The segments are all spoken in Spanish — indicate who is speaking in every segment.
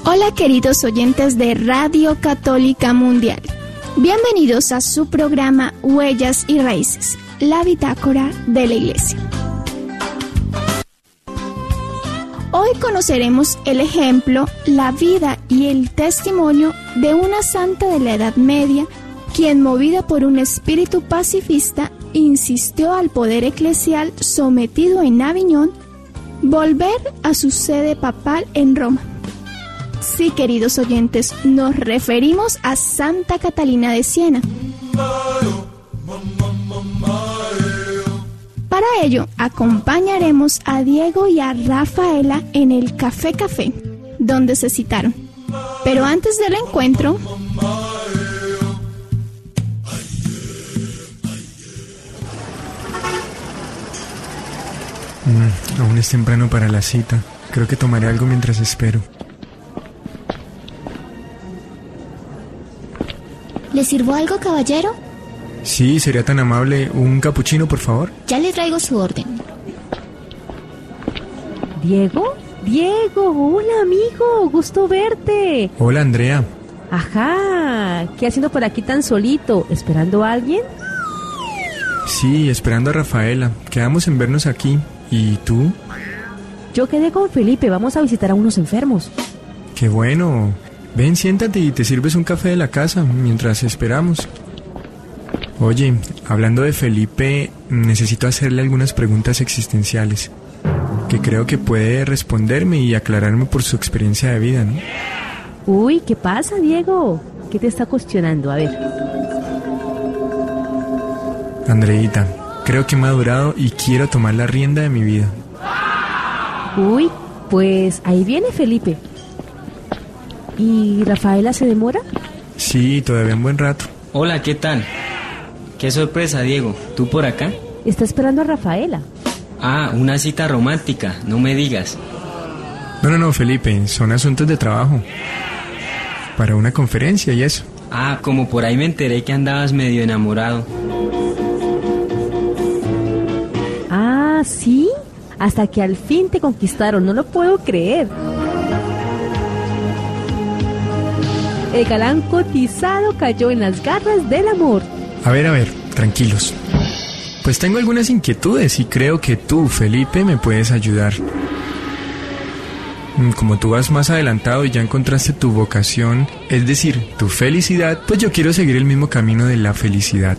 Speaker 1: Hola queridos oyentes de Radio Católica Mundial. Bienvenidos a su programa Huellas y Raíces, la bitácora de la Iglesia. Hoy conoceremos el ejemplo, la vida y el testimonio de una santa de la Edad Media, quien movida por un espíritu pacifista insistió al poder eclesial sometido en Aviñón volver a su sede papal en Roma. Sí, queridos oyentes, nos referimos a Santa Catalina de Siena. Para ello, acompañaremos a Diego y a Rafaela en el Café, donde se citaron. Pero antes del encuentro,
Speaker 2: aún es temprano para la cita. Creo que tomaré algo mientras espero.
Speaker 3: ¿Le sirvo algo, caballero?
Speaker 2: Sí, sería tan amable. ¿Un capuchino, por favor?
Speaker 3: Ya le traigo su orden.
Speaker 4: ¿Diego? ¡Diego! ¡Hola, amigo! ¡Gusto verte!
Speaker 2: Hola, Andrea.
Speaker 4: Ajá. ¿Qué haciendo por aquí tan solito? ¿Esperando a alguien?
Speaker 2: Sí, esperando a Rafaela. Quedamos en vernos aquí. ¿Y tú?
Speaker 4: Yo quedé con Felipe. Vamos a visitar a unos enfermos.
Speaker 2: ¡Qué bueno! Ven, siéntate y te sirves un café de la casa mientras esperamos. Oye, hablando de Felipe, necesito hacerle algunas preguntas existenciales que creo que puede responderme y aclararme por su experiencia de vida, ¿no?
Speaker 4: Uy, ¿qué pasa, Diego? ¿Qué te está cuestionando? A ver.
Speaker 2: Andreita, creo que he madurado y quiero tomar la rienda de mi vida.
Speaker 4: Uy, pues ahí viene Felipe. ¿Y Rafaela se demora?
Speaker 2: Sí, todavía un buen rato.
Speaker 5: Hola, ¿qué tal? Qué sorpresa, Diego. ¿Tú por acá?
Speaker 4: Está esperando a Rafaela.
Speaker 5: Ah, una cita romántica, no me digas.
Speaker 2: No, Felipe, son asuntos de trabajo. Para una conferencia y eso.
Speaker 5: Ah, como por ahí me enteré que andabas medio enamorado.
Speaker 4: Ah, ¿sí? Hasta que al fin te conquistaron, no lo puedo creer. El galán cotizado cayó en las garras del amor.
Speaker 2: A ver, tranquilos. Pues tengo algunas inquietudes y creo que tú, Felipe, me puedes ayudar. Como tú vas más adelantado y ya encontraste tu vocación, es decir, tu felicidad, pues yo quiero seguir el mismo camino de la felicidad.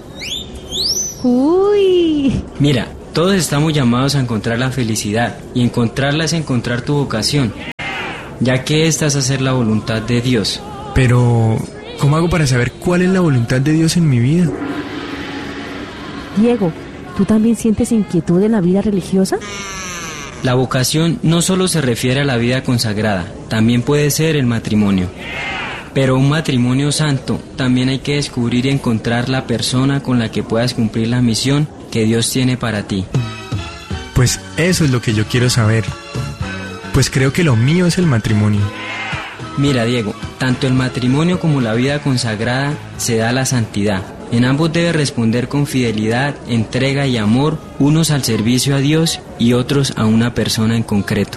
Speaker 4: Uy.
Speaker 5: Mira, todos estamos llamados a encontrar la felicidad, y encontrarla es encontrar tu vocación, ya que esta es hacer la voluntad de Dios.
Speaker 2: Pero, ¿cómo hago para saber cuál es la voluntad de Dios en mi vida?
Speaker 4: Diego, ¿tú también sientes inquietud en la vida religiosa?
Speaker 5: La vocación no solo se refiere a la vida consagrada, también puede ser el matrimonio. Pero un matrimonio santo, también hay que descubrir y encontrar la persona con la que puedas cumplir la misión que Dios tiene para ti.
Speaker 2: Pues eso es lo que yo quiero saber. Pues creo que lo mío es el matrimonio.
Speaker 5: Mira, Diego, tanto el matrimonio como la vida consagrada se da la santidad. En ambos debes responder con fidelidad, entrega y amor, unos al servicio a Dios y otros a una persona en concreto.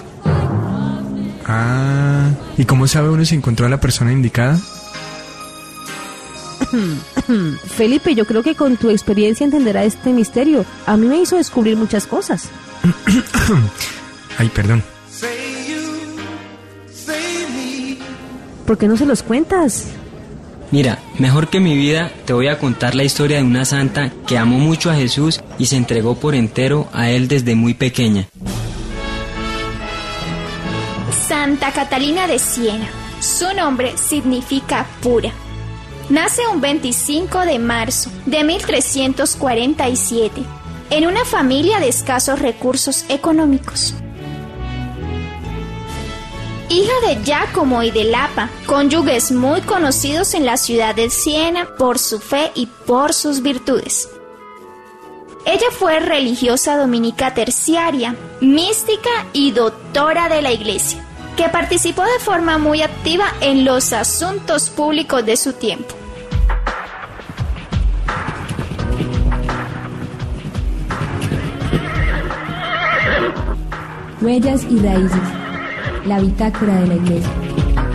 Speaker 2: Ah, ¿y cómo sabe uno si encontró a la persona indicada?
Speaker 4: Felipe, yo creo que con tu experiencia entenderá este misterio. A mí me hizo descubrir muchas cosas.
Speaker 2: Ay, perdón.
Speaker 4: ¿Por qué no se los cuentas?
Speaker 5: Mira, mejor que mi vida, te voy a contar la historia de una santa que amó mucho a Jesús y se entregó por entero a él desde muy pequeña.
Speaker 1: Santa Catalina de Siena. Su nombre significa pura. Nace un 25 de marzo de 1347 en una familia de escasos recursos económicos. Hija de Giacomo y de Lapa, cónyuges muy conocidos en la ciudad de Siena por su fe y por sus virtudes. Ella fue religiosa dominica terciaria, mística y doctora de la Iglesia, que participó de forma muy activa en los asuntos públicos de su tiempo.
Speaker 6: Huellas y raíces, la bitácora de la Iglesia.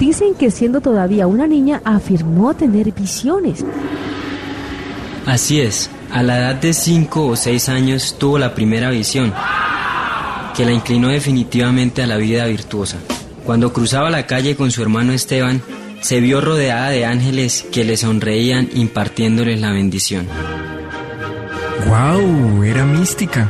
Speaker 4: Dicen que siendo todavía una niña afirmó tener visiones.
Speaker 5: Así es, a la edad de 5 o 6 años tuvo la primera visión, que la inclinó definitivamente a la vida virtuosa. Cuando cruzaba la calle con su hermano Esteban, se vio rodeada de ángeles que le sonreían impartiéndoles la bendición.
Speaker 2: ¡Guau! Era mística.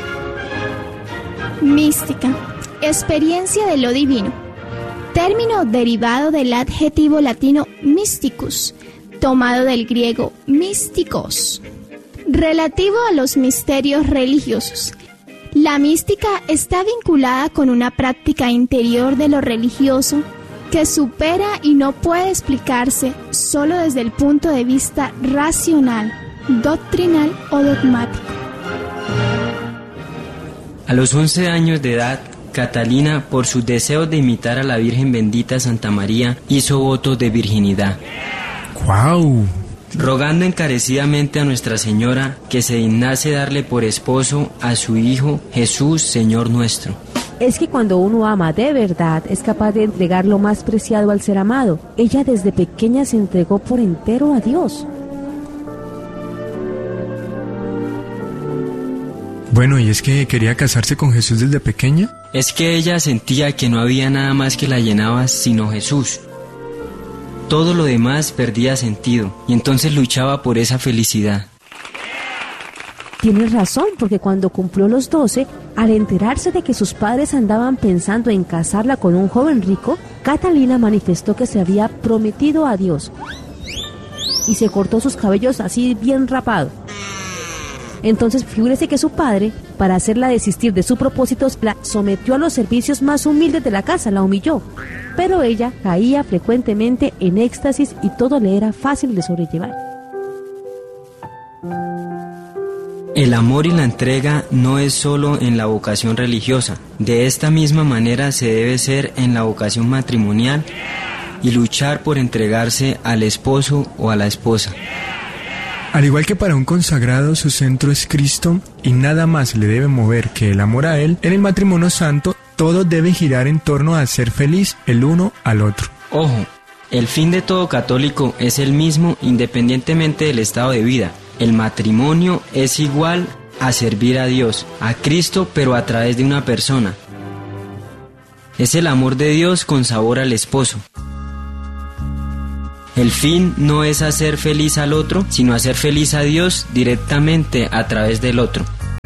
Speaker 1: Mística, experiencia de lo divino. Término derivado del adjetivo latino mysticus, tomado del griego místicos, relativo a los misterios religiosos. La mística está vinculada con una práctica interior de lo religioso que supera y no puede explicarse solo desde el punto de vista racional, doctrinal o dogmático.
Speaker 5: A los 11 años de edad, Catalina, por sus deseos de imitar a la Virgen bendita Santa María, hizo votos de virginidad.
Speaker 2: ¡Guau!
Speaker 5: Rogando encarecidamente a Nuestra Señora que se dignase darle por esposo a su Hijo Jesús, Señor nuestro.
Speaker 4: Es que cuando uno ama de verdad, es capaz de entregar lo más preciado al ser amado. Ella desde pequeña se entregó por entero a Dios.
Speaker 2: Bueno, ¿y es que quería casarse con Jesús desde pequeña?
Speaker 5: Es que ella sentía que no había nada más que la llenaba sino Jesús. Todo lo demás perdía sentido, y entonces luchaba por esa felicidad.
Speaker 4: Tienes razón, porque cuando cumplió los 12, al enterarse de que sus padres andaban pensando en casarla con un joven rico, Catalina manifestó que se había prometido a Dios y se cortó sus cabellos así bien rapado. Entonces figúrese que su padre, para hacerla desistir de su propósito, la sometió a los servicios más humildes de la casa, la humilló. Pero ella caía frecuentemente en éxtasis y todo le era fácil de sobrellevar.
Speaker 5: El amor y la entrega no es solo en la vocación religiosa. De esta misma manera se debe ser en la vocación matrimonial y luchar por entregarse al esposo o a la esposa.
Speaker 2: Al igual que para un consagrado su centro es Cristo y nada más le debe mover que el amor a Él, en el matrimonio santo todo debe girar en torno a ser feliz el uno al otro.
Speaker 5: Ojo, el fin de todo católico es el mismo independientemente del estado de vida. El matrimonio es igual a servir a Dios, a Cristo, pero a través de una persona. Es el amor de Dios con sabor al esposo. El fin no es hacer feliz al otro, sino hacer feliz a Dios directamente a través del otro.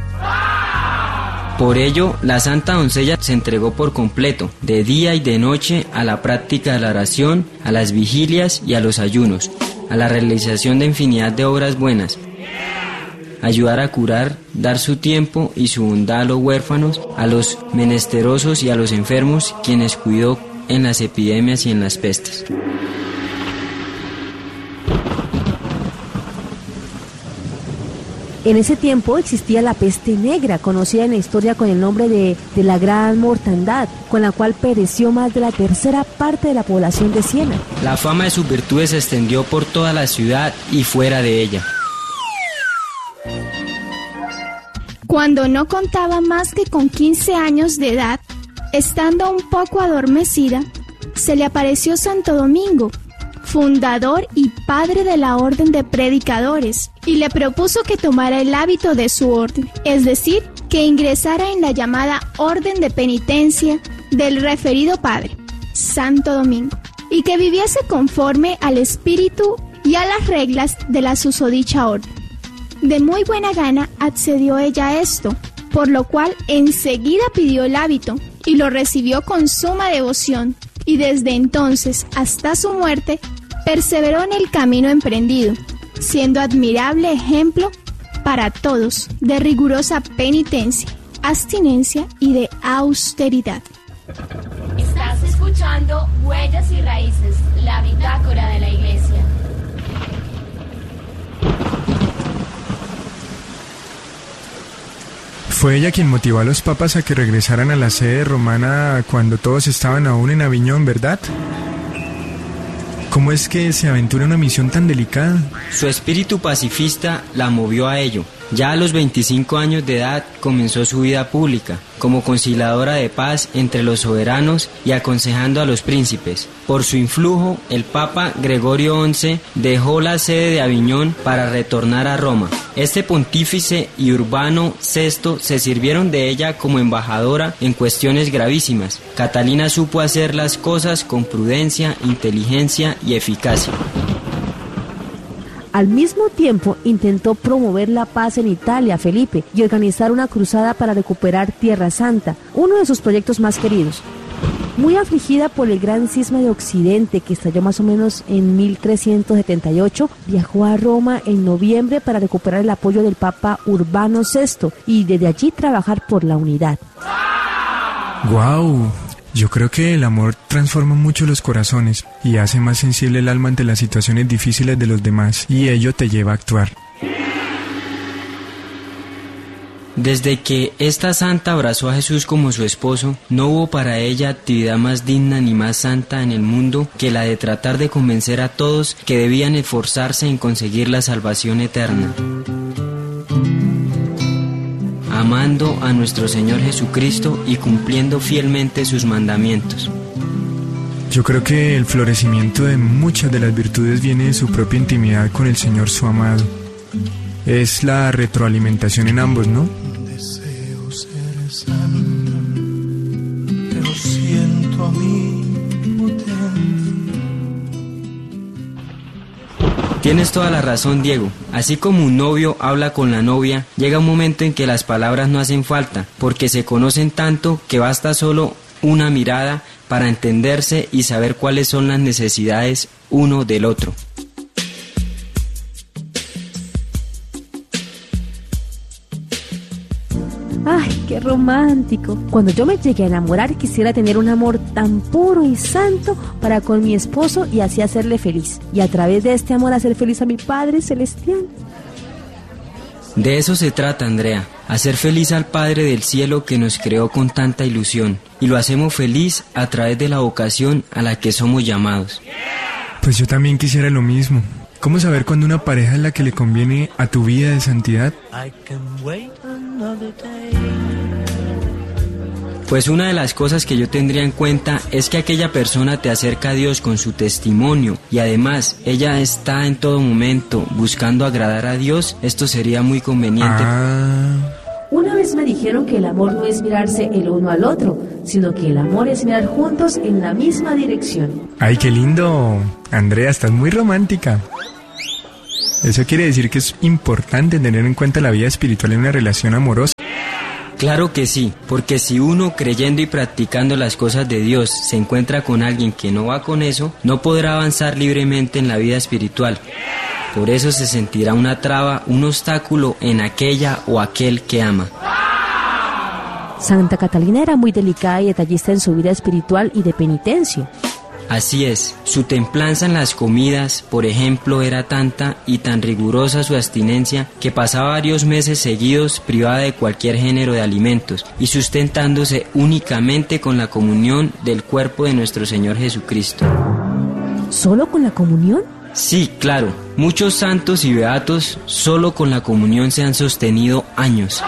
Speaker 5: Por ello, la Santa Doncella se entregó por completo, de día y de noche, a la práctica de la oración, a las vigilias y a los ayunos, a la realización de infinidad de obras buenas, ayudar a curar, dar su tiempo y su bondad a los huérfanos, a los menesterosos y a los enfermos, quienes cuidó en las epidemias y en las pestes.
Speaker 4: En ese tiempo existía la peste negra, conocida en la historia con el nombre de la Gran Mortandad, con la cual pereció más de la tercera parte de la población de Siena.
Speaker 5: La fama de sus virtudes se extendió por toda la ciudad y fuera de ella.
Speaker 1: Cuando no contaba más que con 15 años de edad, estando un poco adormecida, se le apareció Santo Domingo, fundador y padre de la Orden de Predicadores, y le propuso que tomara el hábito de su orden, es decir, que ingresara en la llamada Orden de Penitencia del referido padre, Santo Domingo, y que viviese conforme al espíritu y a las reglas de la susodicha orden. De muy buena gana accedió ella a esto, por lo cual enseguida pidió el hábito y lo recibió con suma devoción, y desde entonces hasta su muerte perseveró en el camino emprendido, siendo admirable ejemplo para todos de rigurosa penitencia, abstinencia y de austeridad.
Speaker 6: Estás escuchando Huellas y Raíces, la bitácora de la Iglesia.
Speaker 2: Fue ella quien motivó a los papas a que regresaran a la sede romana cuando todos estaban aún en Aviñón, ¿verdad? ¿Cómo es que se aventura una misión tan delicada?
Speaker 5: Su espíritu pacifista la movió a ello, Ya a los 25 años de edad comenzó su vida pública, como conciliadora de paz entre los soberanos y aconsejando a los príncipes. Por su influjo, el Papa Gregorio XI dejó la sede de Aviñón para retornar a Roma. Este pontífice y Urbano VI se sirvieron de ella como embajadora en cuestiones gravísimas. Catalina supo hacer las cosas con prudencia, inteligencia y eficacia.
Speaker 4: Al mismo tiempo, intentó promover la paz en Italia, Felipe, y organizar una cruzada para recuperar Tierra Santa, uno de sus proyectos más queridos. Muy afligida por el gran cisma de Occidente que estalló más o menos en 1378, viajó a Roma en noviembre para recuperar el apoyo del Papa Urbano VI y desde allí trabajar por la unidad.
Speaker 2: ¡Guau! Yo creo que el amor transforma mucho los corazones y hace más sensible el alma ante las situaciones difíciles de los demás, y ello te lleva a actuar.
Speaker 5: Desde que esta santa abrazó a Jesús como su esposo, no hubo para ella actividad más digna ni más santa en el mundo que la de tratar de convencer a todos que debían esforzarse en conseguir la salvación eterna, amando a nuestro Señor Jesucristo y cumpliendo fielmente sus mandamientos.
Speaker 2: Yo creo que el florecimiento de muchas de las virtudes viene de su propia intimidad con el Señor su amado. Es la retroalimentación en ambos, ¿no?
Speaker 7: Deseo ser santo, pero siento a mi potencia.
Speaker 5: Tienes toda la razón, Diego. Así como un novio habla con la novia, llega un momento en que las palabras no hacen falta, porque se conocen tanto que basta solo una mirada para entenderse y saber cuáles son las necesidades uno del otro.
Speaker 4: ¡Ay, qué romántico! Cuando yo me llegué a enamorar, quisiera tener un amor tan puro y santo para con mi esposo y así hacerle feliz. Y a través de este amor hacer feliz a mi Padre Celestial.
Speaker 5: De eso se trata, Andrea, hacer feliz al Padre del Cielo que nos creó con tanta ilusión. Y lo hacemos feliz a través de la vocación a la que somos llamados.
Speaker 2: Pues yo también quisiera lo mismo. ¿Cómo saber cuándo una pareja es la que le conviene a tu vida de santidad?
Speaker 5: Pues una de las cosas que yo tendría en cuenta es que aquella persona te acerca a Dios con su testimonio y además ella está en todo momento buscando agradar a Dios. Esto sería muy conveniente.
Speaker 4: Una vez me dijeron que el amor no es mirarse el uno al otro, sino que el amor es mirar juntos en la misma dirección.
Speaker 2: ¡Ay, qué lindo! Andrea, estás muy romántica. Eso quiere decir que es importante tener en cuenta la vida espiritual en una relación amorosa.
Speaker 5: Claro que sí, porque si uno creyendo y practicando las cosas de Dios se encuentra con alguien que no va con eso, no podrá avanzar libremente en la vida espiritual. Por eso se sentirá una traba, un obstáculo en aquella o aquel que ama.
Speaker 4: Santa Catalina era muy delicada y detallista en su vida espiritual y de penitencia.
Speaker 5: Así es, su templanza en las comidas, por ejemplo, era tanta y tan rigurosa su abstinencia que pasaba varios meses seguidos privada de cualquier género de alimentos y sustentándose únicamente con la comunión del cuerpo de nuestro Señor Jesucristo.
Speaker 4: ¿Solo con la comunión?
Speaker 5: Sí, claro, muchos santos y beatos solo con la comunión se han sostenido años.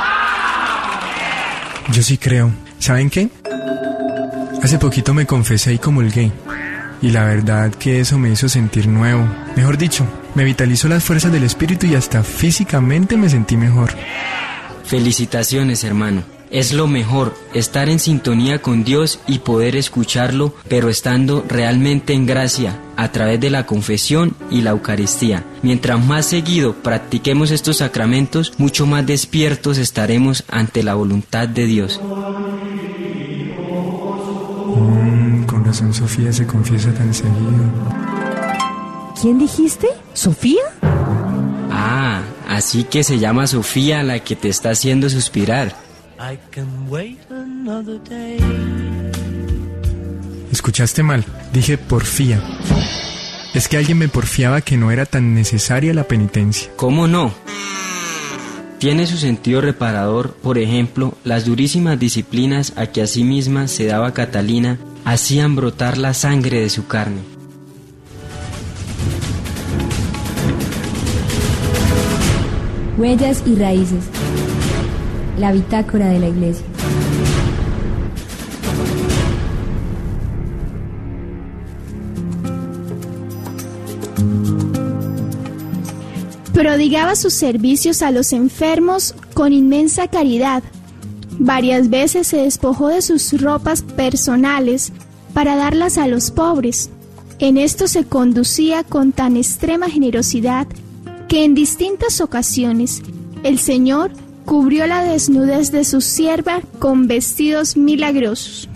Speaker 2: Yo sí creo. ¿Saben qué? Hace poquito me confesé y comulgué. Y la verdad que eso me hizo sentir nuevo. Mejor dicho, me vitalizó las fuerzas del espíritu y hasta físicamente me sentí mejor.
Speaker 5: Felicitaciones, hermano. Es lo mejor, estar en sintonía con Dios y poder escucharlo, pero estando realmente en gracia, a través de la confesión y la Eucaristía. Mientras más seguido practiquemos estos sacramentos, mucho más despiertos estaremos ante la voluntad de Dios.
Speaker 2: Con razón Sofía se confiesa tan seguido.
Speaker 4: ¿Quién dijiste? ¿Sofía?
Speaker 5: Ah, así que se llama Sofía la que te está haciendo suspirar.
Speaker 2: Escuchaste mal, dije porfía. Es que alguien me porfiaba que no era tan necesaria la penitencia.
Speaker 5: ¿Cómo no? Tiene su sentido reparador, por ejemplo, las durísimas disciplinas a que a sí misma se daba Catalina hacían brotar la sangre de su carne.
Speaker 8: Huellas y raíces. La bitácora de la Iglesia.
Speaker 1: Prodigaba sus servicios a los enfermos con inmensa caridad. Varias veces se despojó de sus ropas personales para darlas a los pobres. En esto se conducía con tan extrema generosidad que en distintas ocasiones el Señor cubrió la desnudez de su sierva con vestidos milagrosos.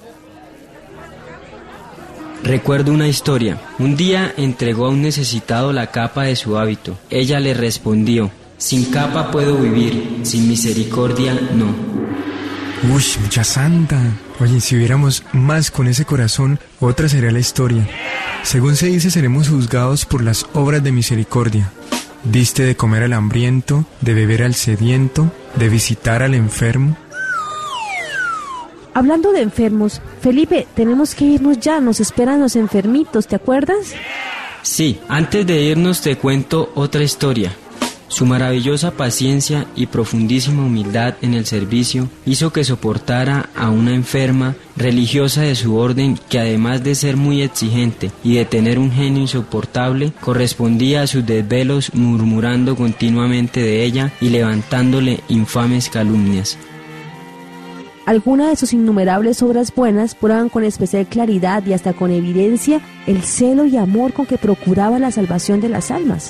Speaker 5: Recuerdo una historia. Un día entregó a un necesitado la capa de su hábito. Ella le respondió: sin capa puedo vivir, sin misericordia no.
Speaker 2: Uy, mucha santa. Oye, si hubiéramos más con ese corazón, otra sería la historia. Según se dice, seremos juzgados por las obras de misericordia. Diste de comer al hambriento, de beber al sediento, de visitar al enfermo.
Speaker 4: Hablando de enfermos, Felipe, tenemos que irnos ya, nos esperan los enfermitos, ¿te acuerdas?
Speaker 5: Sí, antes de irnos te cuento otra historia. Su maravillosa paciencia y profundísima humildad en el servicio hizo que soportara a una enferma religiosa de su orden que, además de ser muy exigente y de tener un genio insoportable, correspondía a sus desvelos murmurando continuamente de ella y levantándole infames calumnias.
Speaker 4: Algunas de sus innumerables obras buenas prueban con especial claridad y hasta con evidencia el celo y amor con que procuraba la salvación de las almas.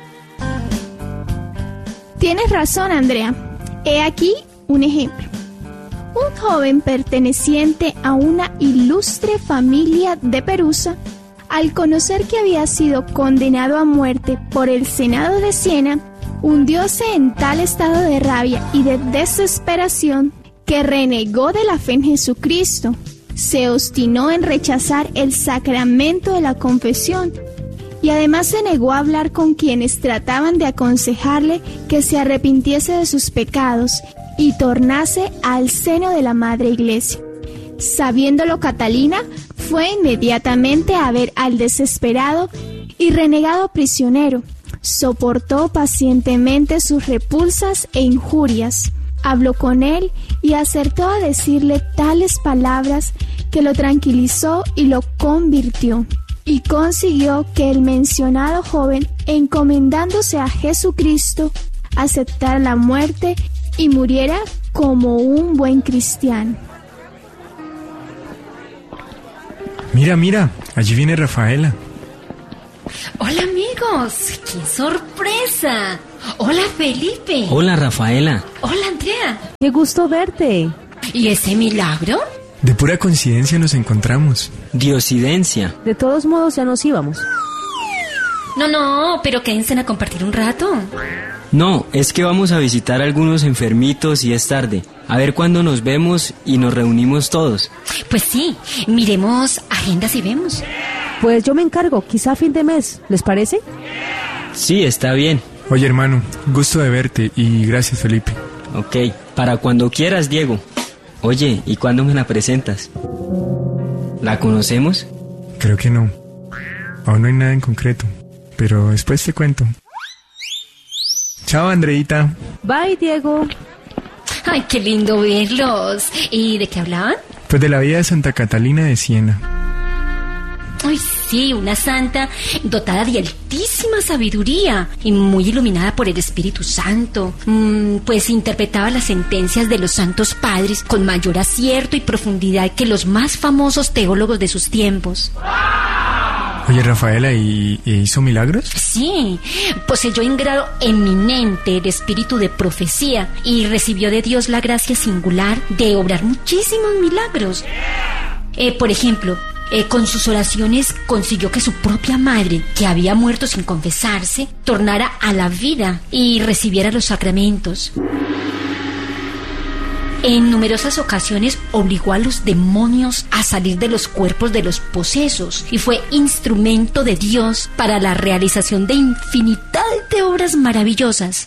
Speaker 1: Tienes razón, Andrea. He aquí un ejemplo. Un joven perteneciente a una ilustre familia de Perusa, al conocer que había sido condenado a muerte por el Senado de Siena, hundióse en tal estado de rabia y de desesperación que renegó de la fe en Jesucristo. Se obstinó en rechazar el sacramento de la confesión y además se negó a hablar con quienes trataban de aconsejarle que se arrepintiese de sus pecados y tornase al seno de la Madre Iglesia. Sabiéndolo Catalina, fue inmediatamente a ver al desesperado y renegado prisionero. Soportó pacientemente sus repulsas e injurias. Habló con él y acertó a decirle tales palabras que lo tranquilizó y lo convirtió. Y consiguió que el mencionado joven, encomendándose a Jesucristo, aceptara la muerte y muriera como un buen cristiano.
Speaker 2: Mira, mira, allí viene Rafaela.
Speaker 9: Hola amigos, ¡qué sorpresa! Hola Felipe.
Speaker 5: Hola Rafaela.
Speaker 9: Hola Andrea.
Speaker 4: ¡Qué gusto verte!
Speaker 9: ¿Y ese milagro?
Speaker 2: De pura coincidencia nos encontramos.
Speaker 5: Diosidencia.
Speaker 4: De todos modos ya nos íbamos.
Speaker 9: No, pero quédense a compartir un rato.
Speaker 5: No, es que vamos a visitar a algunos enfermitos y es tarde. A ver cuándo nos vemos y nos reunimos todos.
Speaker 9: Pues sí, miremos agendas y vemos.
Speaker 4: Pues yo me encargo, quizá a fin de mes, ¿les parece?
Speaker 5: Sí, está bien.
Speaker 2: Oye, hermano, gusto de verte y gracias, Felipe.
Speaker 5: Ok, para cuando quieras, Diego. Oye, ¿y cuándo me la presentas? ¿La conocemos?
Speaker 2: Creo que no. Aún no hay nada en concreto, pero después te cuento. Chao, Andreita.
Speaker 4: Bye, Diego.
Speaker 9: Ay, qué lindo verlos. ¿Y de qué hablaban?
Speaker 2: Pues de la vida de Santa Catalina de Siena.
Speaker 9: Ay, sí, una santa dotada de altísima sabiduría y muy iluminada por el Espíritu Santo. Pues interpretaba las sentencias de los santos padres con mayor acierto y profundidad que los más famosos teólogos de sus tiempos.
Speaker 2: Oye, Rafaela, ¿y hizo milagros?
Speaker 9: Sí, poseyó en grado eminente el espíritu de profecía y recibió de Dios la gracia singular de obrar muchísimos milagros. Por ejemplo, con sus oraciones consiguió que su propia madre, que había muerto sin confesarse, tornara a la vida y recibiera los sacramentos. En numerosas ocasiones obligó a los demonios a salir de los cuerpos de los posesos y fue instrumento de Dios para la realización de infinidad de obras maravillosas.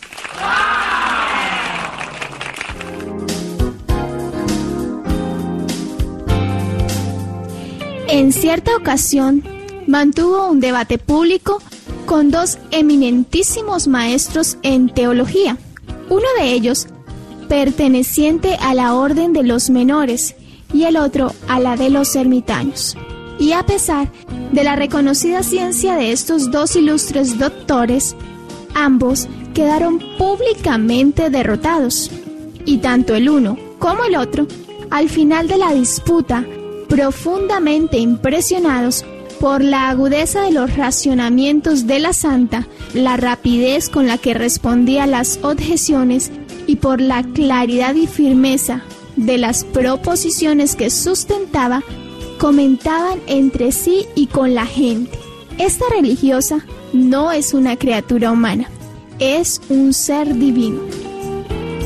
Speaker 1: En cierta ocasión mantuvo un debate público con dos eminentísimos maestros en teología, uno de ellos perteneciente a la orden de los menores y el otro a la de los ermitaños. Y a pesar de la reconocida ciencia de estos dos ilustres doctores, ambos quedaron públicamente derrotados, y tanto el uno como el otro, al final de la disputa, profundamente impresionados por la agudeza de los racionamientos de la santa, la rapidez con la que respondía a las objeciones y por la claridad y firmeza de las proposiciones que sustentaba, comentaban entre sí y con la gente: esta religiosa no es una criatura humana, es un ser divino.